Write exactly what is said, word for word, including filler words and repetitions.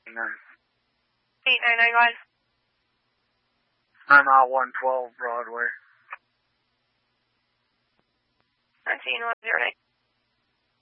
eight nine nine, go ahead. I'm out one twelve Broadway. nineteen one zero nine.